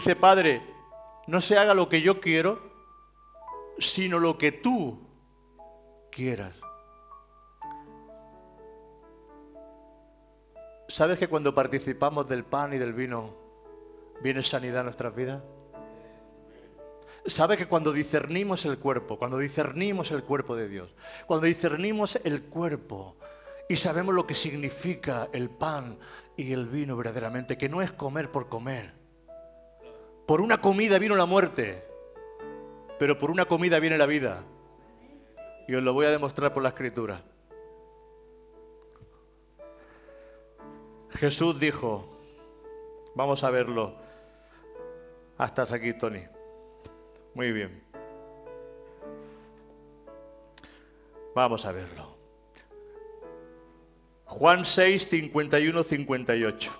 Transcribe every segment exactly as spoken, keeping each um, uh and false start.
dice, Padre, no se haga lo que yo quiero, sino lo que tú quieras. ¿Sabes que cuando participamos del pan y del vino viene sanidad a nuestras vidas? ¿Sabes que cuando discernimos el cuerpo, cuando discernimos el cuerpo de Dios, cuando discernimos el cuerpo y sabemos lo que significa el pan y el vino verdaderamente, que no es comer por comer? Por una comida vino la muerte, pero por una comida viene la vida. Y os lo voy a demostrar por la Escritura. Jesús dijo, vamos a verlo. Hasta aquí, Tony. Muy bien. Vamos a verlo. Juan seis, cincuenta y uno, cincuenta y ocho.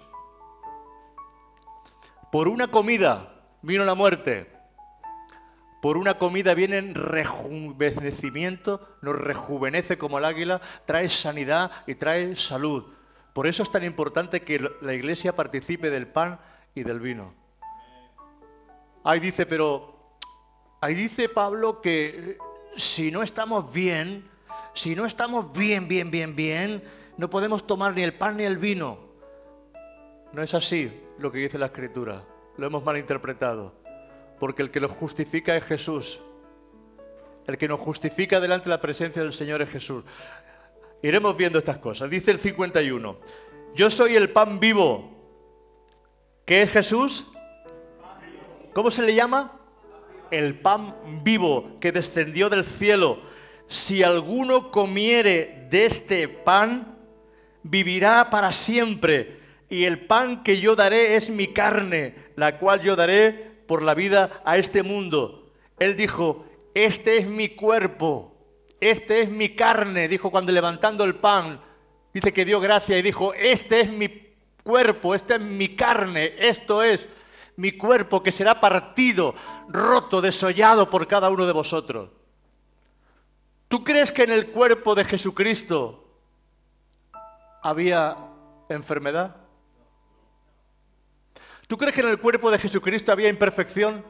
Por una comida vino la muerte. Por una comida viene rejuvenecimiento, nos rejuvenece como el águila, trae sanidad y trae salud. Por eso es tan importante que la iglesia participe del pan y del vino. Ahí dice, pero, ahí dice Pablo que si no estamos bien, si no estamos bien, bien, bien, bien, no podemos tomar ni el pan ni el vino. No es así lo que dice la Escritura, lo hemos malinterpretado, porque el que nos justifica es Jesús. El que nos justifica delante de la presencia del Señor es Jesús. Iremos viendo estas cosas. Dice el cincuenta y uno, yo soy el pan vivo. ¿Qué es Jesús? ¿Cómo se le llama? El pan vivo que descendió del cielo. Si alguno comiere de este pan, vivirá para siempre. Y el pan que yo daré es mi carne, la cual yo daré por la vida a este mundo. Él dijo, este es mi cuerpo. Este es mi carne, dijo cuando levantando el pan, dice que dio gracia y dijo, este es mi cuerpo, esta es mi carne, esto es mi cuerpo que será partido, roto, desollado por cada uno de vosotros. ¿Tú crees que en el cuerpo de Jesucristo había enfermedad? ¿Tú crees que en el cuerpo de Jesucristo había imperfección?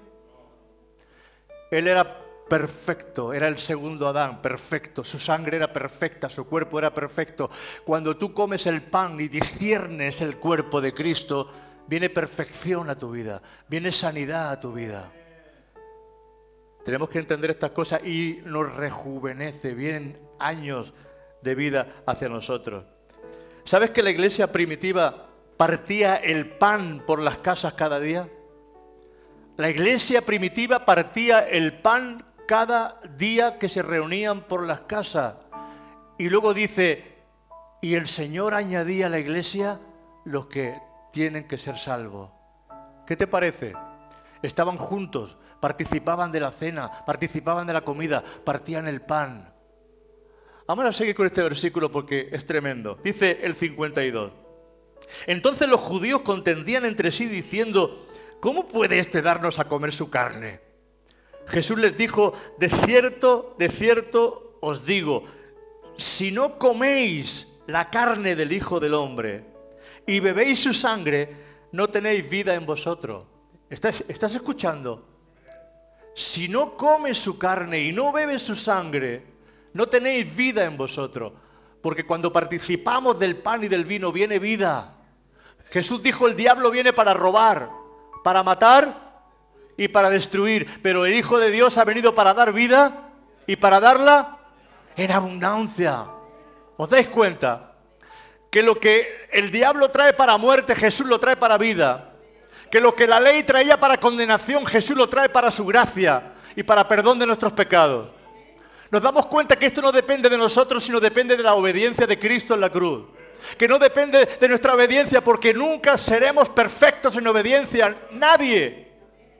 Él era perfecto, era el segundo Adán, perfecto, su sangre era perfecta, su cuerpo era perfecto. Cuando tú comes el pan y disciernes el cuerpo de Cristo, viene perfección a tu vida, viene sanidad a tu vida. Tenemos que entender estas cosas y nos rejuvenece, vienen años de vida hacia nosotros. ¿Sabes que la iglesia primitiva partía el pan por las casas cada día? La iglesia primitiva partía el pan cada día que se reunían por las casas. Y luego dice, y el Señor añadía a la iglesia los que tienen que ser salvos. ¿Qué te parece? Estaban juntos, participaban de la cena, participaban de la comida, partían el pan. Vamos a seguir con este versículo porque es tremendo. Dice el cincuenta y dos. Entonces los judíos contendían entre sí diciendo, ¿cómo puede éste darnos a comer su carne? Jesús les dijo, de cierto, de cierto os digo, si no coméis la carne del Hijo del Hombre y bebéis su sangre, no tenéis vida en vosotros. ¿Estás, estás escuchando? Si no comes su carne y no bebes su sangre, no tenéis vida en vosotros. Porque cuando participamos del pan y del vino viene vida. Jesús dijo, el diablo viene para robar, para matar y para destruir, pero el Hijo de Dios ha venido para dar vida y para darla en abundancia. ¿Os dais cuenta? Que lo que el diablo trae para muerte, Jesús lo trae para vida. Que lo que la ley traía para condenación, Jesús lo trae para su gracia y para perdón de nuestros pecados. Nos damos cuenta que esto no depende de nosotros, sino depende de la obediencia de Cristo en la cruz. Que no depende de nuestra obediencia, porque nunca seremos perfectos en obediencia. Nadie.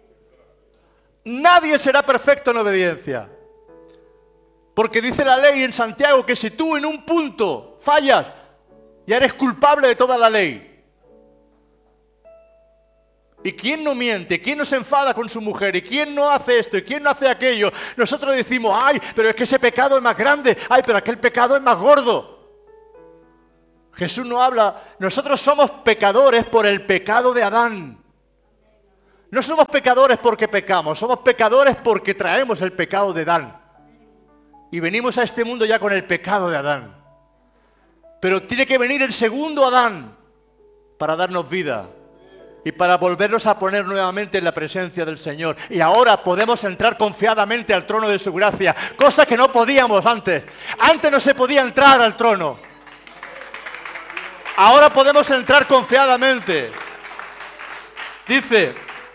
Nadie será perfecto en obediencia. Porque dice la ley en Santiago que si tú en un punto fallas, ya eres culpable de toda la ley. ¿Y quién no miente? ¿Quién no se enfada con su mujer? ¿Y quién no hace esto? ¿Y quién no hace aquello? Nosotros decimos, ay, pero es que ese pecado es más grande. Ay, pero aquel pecado es más gordo. Jesús no habla. Nosotros somos pecadores por el pecado de Adán. No somos pecadores porque pecamos, somos pecadores porque traemos el pecado de Adán. Y venimos a este mundo ya con el pecado de Adán. Pero tiene que venir el segundo Adán para darnos vida y para volvernos a poner nuevamente en la presencia del Señor. Y ahora podemos entrar confiadamente al trono de su gracia, cosa que no podíamos antes. Antes no se podía entrar al trono. Ahora podemos entrar confiadamente. Dice,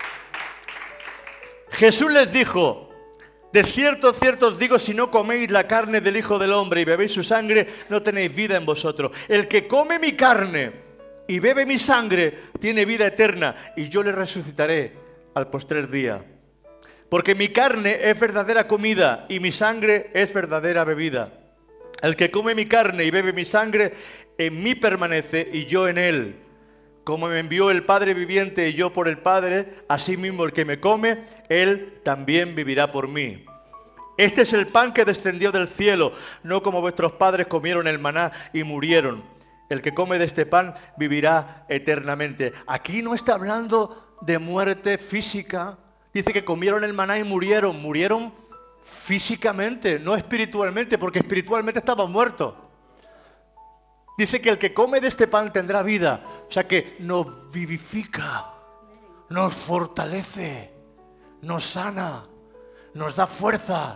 Jesús les dijo, de cierto, cierto os digo, si no coméis la carne del Hijo del Hombre y bebéis su sangre, no tenéis vida en vosotros. El que come mi carne y bebe mi sangre tiene vida eterna, y yo le resucitaré al postrer día. Porque mi carne es verdadera comida y mi sangre es verdadera bebida. El que come mi carne y bebe mi sangre, en mí permanece y yo en él. Como me envió el Padre viviente y yo por el Padre, así mismo el que me come, él también vivirá por mí. Este es el pan que descendió del cielo, no como vuestros padres comieron el maná y murieron. El que come de este pan vivirá eternamente. Aquí no está hablando de muerte física. Dice que comieron el maná y murieron. Murieron físicamente, no espiritualmente, porque espiritualmente estaban muertos. Dice que el que come de este pan tendrá vida. O sea que nos vivifica, nos fortalece, nos sana, nos da fuerza.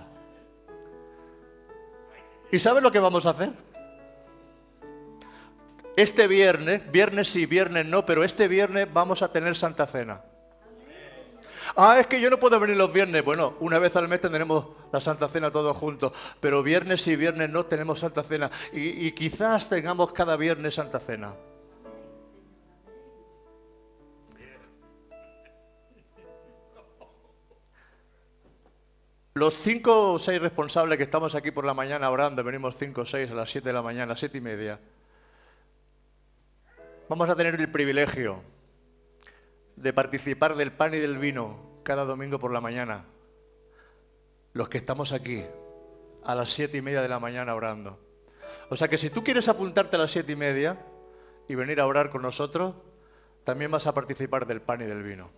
¿Y sabes lo que vamos a hacer? Este viernes, viernes sí, viernes no, pero este viernes vamos a tener Santa Cena. Ah, es que yo no puedo venir los viernes. Bueno, una vez al mes tendremos la Santa Cena todos juntos, pero viernes sí, viernes no tenemos Santa Cena. Y, y quizás tengamos cada viernes Santa Cena. Los cinco o seis responsables que estamos aquí por la mañana orando, venimos cinco o seis a las siete de la mañana, siete y media. Vamos a tener el privilegio de participar del pan y del vino cada domingo por la mañana. Los que estamos aquí a las siete y media de la mañana orando. O sea que si tú quieres apuntarte a las siete y media y venir a orar con nosotros, también vas a participar del pan y del vino.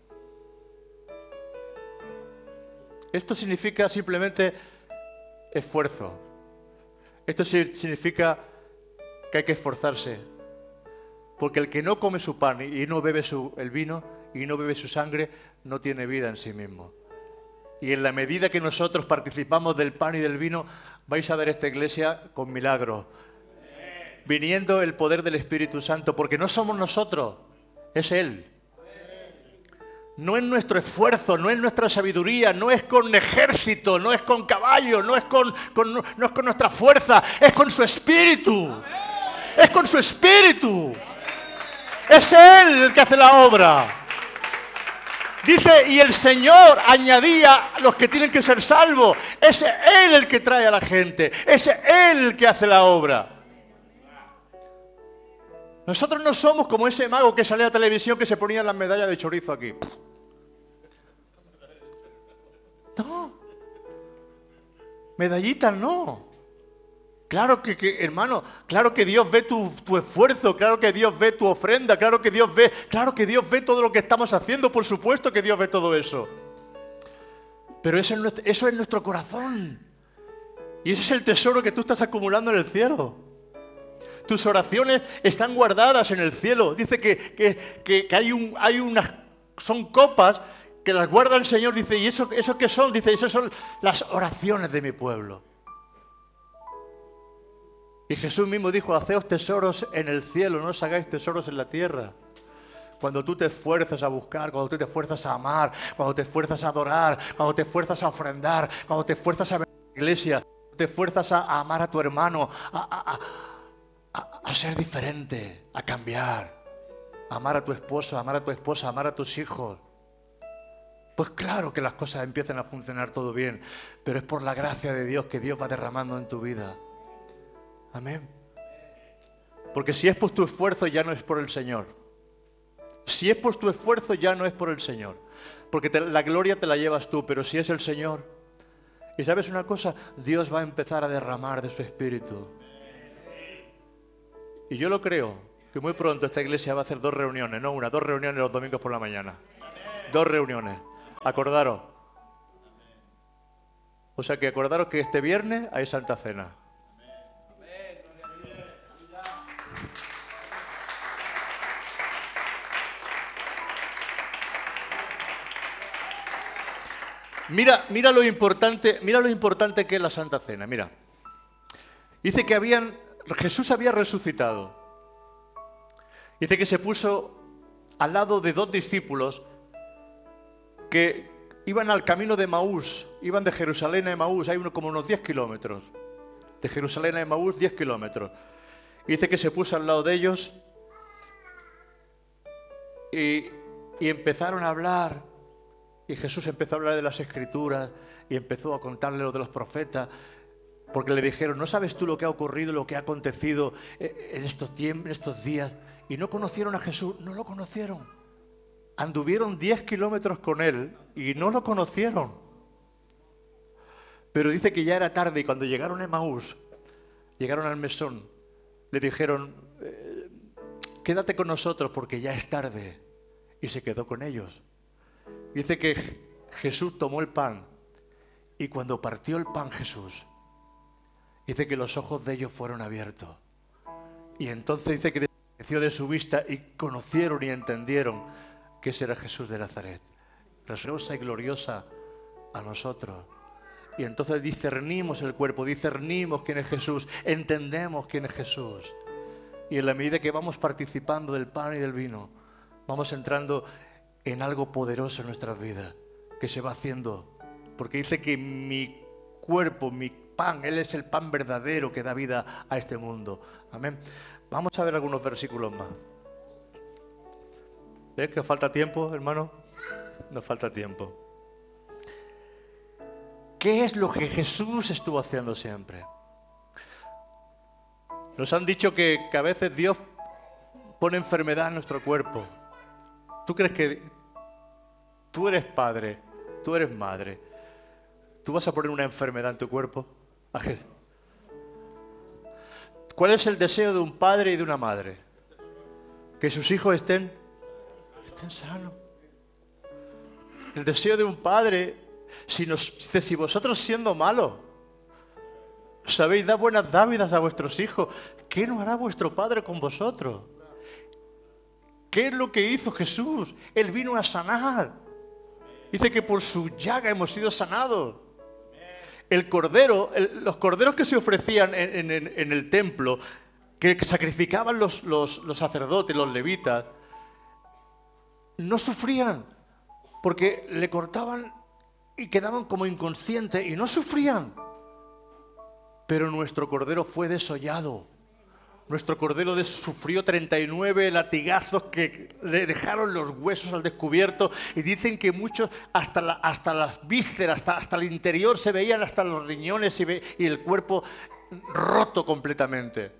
Esto significa simplemente esfuerzo. Esto significa que hay que esforzarse. Porque el que no come su pan y no bebe su, el vino y no bebe su sangre, no tiene vida en sí mismo. Y en la medida que nosotros participamos del pan y del vino, vais a ver esta iglesia con milagros. Viniendo el poder del Espíritu Santo, porque no somos nosotros, es Él. No es nuestro esfuerzo, no es nuestra sabiduría, no es con ejército, no es con caballo, no es con, con, no es con nuestra fuerza, es con su Espíritu. Es con su Espíritu. Es Él el que hace la obra. Dice, y el Señor añadía a los que tienen que ser salvos. Es Él el que trae a la gente. Es Él el que hace la obra. Nosotros no somos como ese mago que sale a la televisión que se ponía las medallas de chorizo aquí. No. Medallitas no. Claro que, que, hermano, claro que Dios ve tu, tu esfuerzo, claro que Dios ve tu ofrenda, claro que Dios ve, claro que Dios ve todo lo que estamos haciendo, por supuesto que Dios ve todo eso. Pero eso es nuestro, eso es nuestro corazón. Y ese es el tesoro que tú estás acumulando en el cielo. Tus oraciones están guardadas en el cielo. Dice que, que, que, que hay, un, hay unas, son copas que las guarda el Señor. Dice, ¿y eso, eso qué son? Dice, esas son las oraciones de mi pueblo. Y Jesús mismo dijo, haceos tesoros en el cielo, no os hagáis tesoros en la tierra. Cuando tú te esfuerzas a buscar, cuando tú te esfuerzas a amar, cuando te esfuerzas a adorar, cuando te esfuerzas a ofrendar, cuando te esfuerzas a venir a la iglesia, te esfuerzas a, a amar a tu hermano, a, a, a, a ser diferente, a cambiar, a amar a tu esposo, a amar a tu esposa, a amar a tus hijos. Pues claro que las cosas empiezan a funcionar todo bien, pero es por la gracia de Dios que Dios va derramando en tu vida. Amén. Porque si es por tu esfuerzo ya no es por el Señor. Si es por tu esfuerzo ya no es por el Señor. Porque te, la gloria te la llevas tú, pero si es el Señor. Y sabes una cosa, Dios va a empezar a derramar de su Espíritu. Y yo lo creo, que muy pronto esta iglesia va a hacer dos reuniones, no una, dos reuniones los domingos por la mañana. Dos reuniones. Acordaros. O sea que acordaros que este viernes hay Santa Cena. Mira, mira lo importante, mira lo importante que es la Santa Cena, mira. Dice que habían, Jesús había resucitado. Dice que se puso al lado de dos discípulos que iban al camino de Emaús, iban de Jerusalén a Emaús, hay uno, como unos diez kilómetros. De Jerusalén a Emaús, diez kilómetros. Y dice que se puso al lado de ellos y, y empezaron a hablar. Y Jesús empezó a hablar de las Escrituras y empezó a contarle lo de los profetas, porque le dijeron, ¿no sabes tú lo que ha ocurrido, lo que ha acontecido en estos tiempos, en estos días? Y no conocieron a Jesús, no lo conocieron. Anduvieron diez kilómetros con él y no lo conocieron. Pero dice que ya era tarde y cuando llegaron a Emaús, llegaron al mesón, le dijeron, eh, quédate con nosotros porque ya es tarde. Y se quedó con ellos. Dice que Jesús tomó el pan y cuando partió el pan Jesús, dice que los ojos de ellos fueron abiertos. Y entonces dice que desapareció de su vista y conocieron y entendieron que ese era Jesús de Nazaret. Preciosa y gloriosa a nosotros. Y entonces discernimos el cuerpo, discernimos quién es Jesús, entendemos quién es Jesús. Y en la medida que vamos participando del pan y del vino, vamos entrando en algo poderoso en nuestras vidas, que se va haciendo. Porque dice que mi cuerpo, mi pan, Él es el pan verdadero que da vida a este mundo. Amén. Vamos a ver algunos versículos más. ¿Ves que os falta tiempo, hermano? Nos falta tiempo. ¿Qué es lo que Jesús estuvo haciendo siempre? Nos han dicho que, que a veces Dios pone enfermedad en nuestro cuerpo. ¿Tú crees que tú eres padre, tú eres madre, tú vas a poner una enfermedad en tu cuerpo? ¿Cuál es el deseo de un padre y de una madre? Que sus hijos estén, estén sanos. El deseo de un padre, si, nos, si vosotros siendo malos sabéis dar buenas dádivas a vuestros hijos, ¿qué no hará vuestro Padre con vosotros? ¿Qué es lo que hizo Jesús? Él vino a sanar. Dice que por su llaga hemos sido sanados. El cordero, el, los corderos que se ofrecían en, en, en el templo, que sacrificaban los, los, los sacerdotes, los levitas, no sufrían, porque le cortaban y quedaban como inconscientes y no sufrían. Pero nuestro cordero fue desollado. Nuestro cordero sufrió treinta y nueve latigazos que le dejaron los huesos al descubierto y dicen que muchos, hasta, la, hasta las vísceras, hasta, hasta el interior se veían hasta los riñones y, ve, y el cuerpo roto completamente.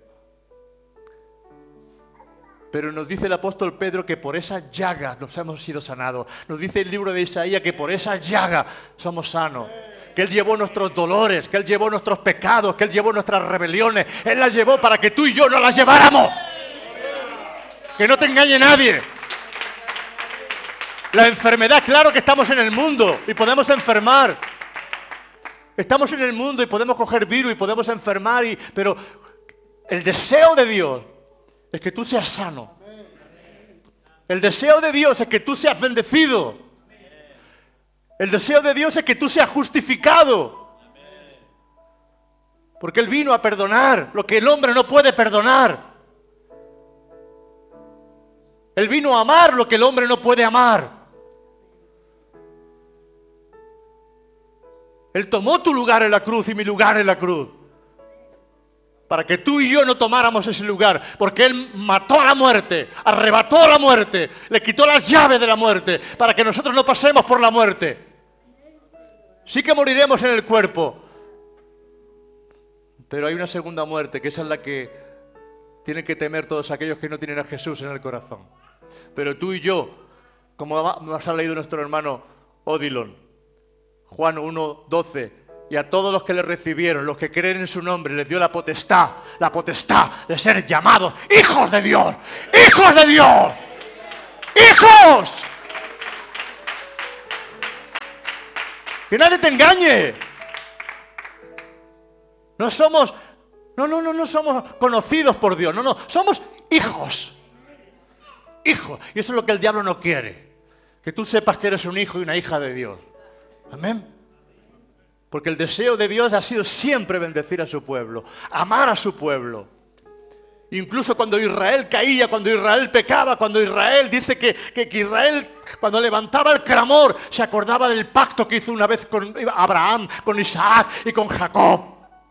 Pero nos dice el apóstol Pedro que por esa llaga nos hemos sido sanados. Nos dice el libro de Isaías que por esa llaga somos sanos. Que Él llevó nuestros dolores, que Él llevó nuestros pecados, que Él llevó nuestras rebeliones. Él las llevó para que tú y yo no las lleváramos. Que no te engañe nadie. La enfermedad, claro que estamos en el mundo y podemos enfermar. Estamos en el mundo y podemos coger virus y podemos enfermar, y, pero el deseo de Dios es que tú seas sano. El deseo de Dios es que tú seas bendecido. El deseo de Dios es que tú seas justificado. Porque Él vino a perdonar lo que el hombre no puede perdonar. Él vino a amar lo que el hombre no puede amar. Él tomó tu lugar en la cruz y mi lugar en la cruz. Para que tú y yo no tomáramos ese lugar. Porque Él mató a la muerte, arrebató a la muerte, le quitó las llaves de la muerte, para que nosotros no pasemos por la muerte. Sí que moriremos en el cuerpo, pero hay una segunda muerte, que esa es la que tienen que temer todos aquellos que no tienen a Jesús en el corazón. Pero tú y yo, como nos ha leído nuestro hermano Odilon, Juan uno doce, y a todos los que le recibieron, los que creen en su nombre, les dio la potestad, la potestad de ser llamados hijos de Dios, hijos de Dios, hijos. Que nadie te engañe. No somos, no, no, no, no somos conocidos por Dios. No, no, somos hijos. Hijos. Y eso es lo que el diablo no quiere. Que tú sepas que eres un hijo y una hija de Dios. Amén. Porque el deseo de Dios ha sido siempre bendecir a su pueblo, amar a su pueblo. Incluso cuando Israel caía, cuando Israel pecaba, cuando Israel dice que, que, que Israel, cuando levantaba el clamor, se acordaba del pacto que hizo una vez con Abraham, con Isaac y con Jacob.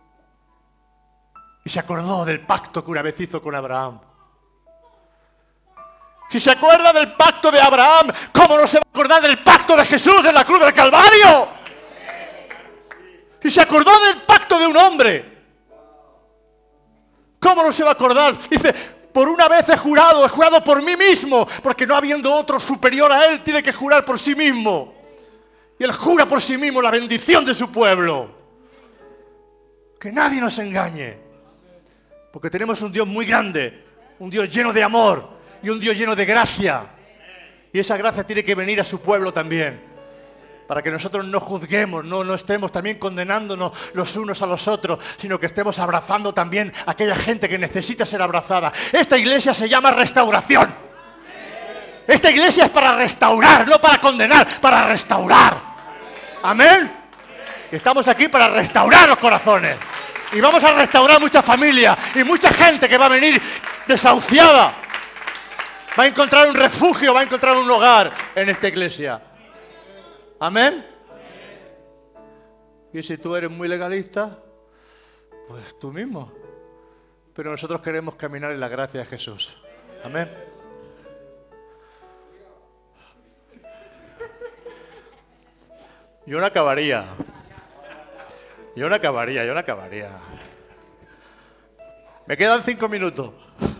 Y se acordó del pacto que una vez hizo con Abraham. Si se acuerda del pacto de Abraham, ¿cómo no se va a acordar del pacto de Jesús en la cruz del Calvario? Si se acordó del pacto de un hombre, ¿cómo no se va a acordar? Dice, por una vez he jurado, he jurado por mí mismo, porque no habiendo otro superior a él, tiene que jurar por sí mismo. Y él jura por sí mismo la bendición de su pueblo. Que nadie nos engañe. Porque tenemos un Dios muy grande, un Dios lleno de amor y un Dios lleno de gracia. Y esa gracia tiene que venir a su pueblo también. Para que nosotros no juzguemos, no, no estemos también condenándonos los unos a los otros, sino que estemos abrazando también a aquella gente que necesita ser abrazada. Esta iglesia se llama restauración. Esta iglesia es para restaurar, no para condenar, para restaurar. Amén. Y estamos aquí para restaurar los corazones. Y vamos a restaurar mucha familia y mucha gente que va a venir desahuciada. Va a encontrar un refugio, va a encontrar un hogar en esta iglesia. ¿Amén? Y si tú eres muy legalista, pues tú mismo. Pero nosotros queremos caminar en la gracia de Jesús. Amén. Yo no acabaría. Yo no acabaría, yo no acabaría. Me quedan cinco minutos.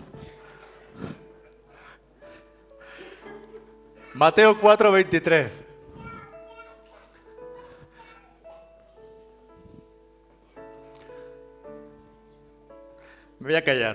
Mateo cuatro, veintitrés. Me voy a callar.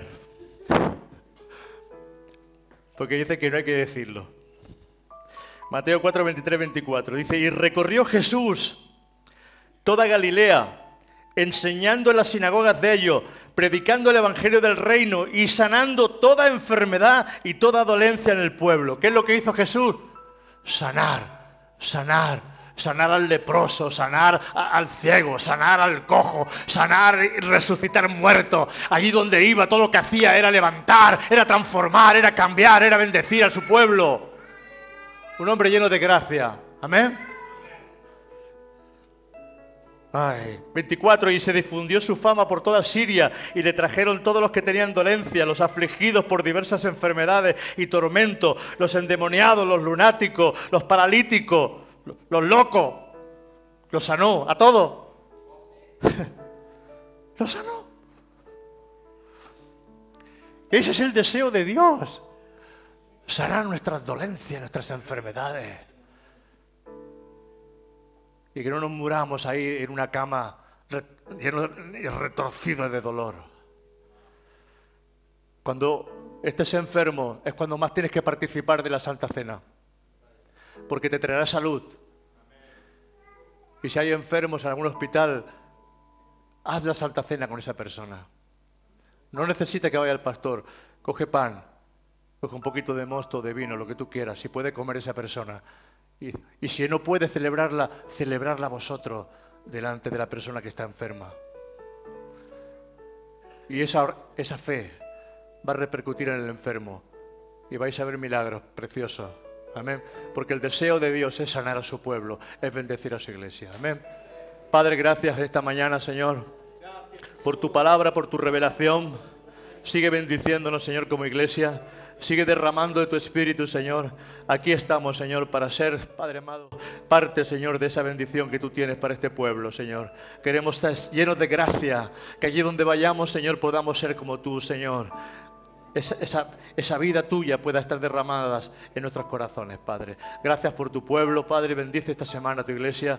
Porque dice que no hay que decirlo. Mateo cuatro, veintitrés, veinticuatro. Dice, y recorrió Jesús toda Galilea, enseñando en las sinagogas de ellos, predicando el evangelio del reino y sanando toda enfermedad y toda dolencia en el pueblo. ¿Qué es lo que hizo Jesús? Sanar, sanar. Sanar al leproso, sanar al ciego, sanar al cojo, sanar y resucitar muertos. Allí donde iba, todo lo que hacía era levantar, era transformar, era cambiar, era bendecir a su pueblo. Un hombre lleno de gracia. Amén. Ay, veinticuatro, y se difundió su fama por toda Siria, y le trajeron todos los que tenían dolencia, los afligidos por diversas enfermedades y tormentos, los endemoniados, los lunáticos, los paralíticos, los locos. Los sanó, a todos. Los sanó. Ese es el deseo de Dios. Sanar nuestras dolencias, nuestras enfermedades. Y que no nos muramos ahí en una cama lleno y retorcido de dolor. Cuando estés enfermo es cuando más tienes que participar de la Santa Cena. Porque te traerá salud. Y si hay enfermos en algún hospital, haz la Santa Cena con esa persona. No necesita que vaya el pastor. Coge pan, coge un poquito de mosto, de vino, lo que tú quieras. Si puede comer esa persona. Y, y si no puede celebrarla, celebrarla vosotros delante de la persona que está enferma. Y esa, esa fe va a repercutir en el enfermo. Y vais a ver milagros preciosos. Amén. Porque el deseo de Dios es sanar a su pueblo, es bendecir a su iglesia. Amén. Padre, gracias esta mañana, Señor, por tu palabra, por tu revelación. Sigue bendiciéndonos, Señor, como iglesia. Sigue derramando de tu Espíritu, Señor. Aquí estamos, Señor, para ser, Padre amado, parte, Señor, de esa bendición que tú tienes para este pueblo, Señor. Queremos estar llenos de gracia, que allí donde vayamos, Señor, podamos ser como tú, Señor. Esa, esa, esa vida tuya pueda estar derramada en nuestros corazones, Padre. Gracias por tu pueblo, Padre. Bendice esta semana a tu iglesia.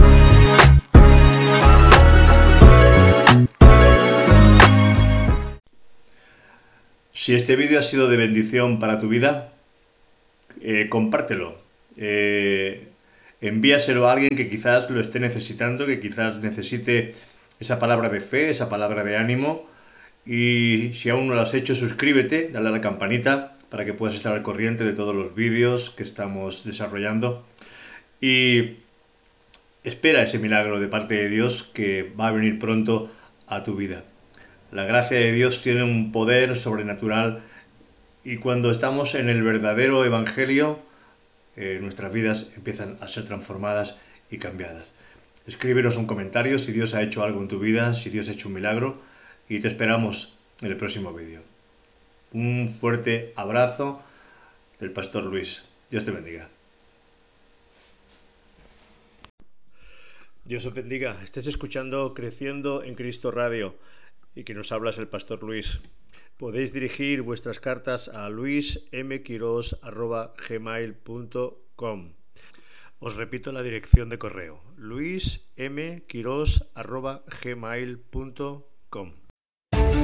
Si este vídeo ha sido de bendición para tu vida, eh, compártelo. Eh, envíaselo a alguien que quizás lo esté necesitando, que quizás necesite esa palabra de fe, esa palabra de ánimo. Y si aún no lo has hecho, suscríbete, dale a la campanita para que puedas estar al corriente de todos los vídeos que estamos desarrollando. Y espera ese milagro de parte de Dios que va a venir pronto a tu vida. La gracia de Dios tiene un poder sobrenatural y cuando estamos en el verdadero evangelio, eh, nuestras vidas empiezan a ser transformadas y cambiadas. Escríbenos un comentario si Dios ha hecho algo en tu vida, si Dios ha hecho un milagro, y te esperamos en el próximo vídeo. Un fuerte abrazo del Pastor Luis. Dios te bendiga. Dios os bendiga. Estés escuchando Creciendo en Cristo Radio y que nos hablas el Pastor Luis. Podéis dirigir vuestras cartas a luis m quiros arroba gmail punto com. Os repito la dirección de correo: luis m quiros arroba gmail punto com.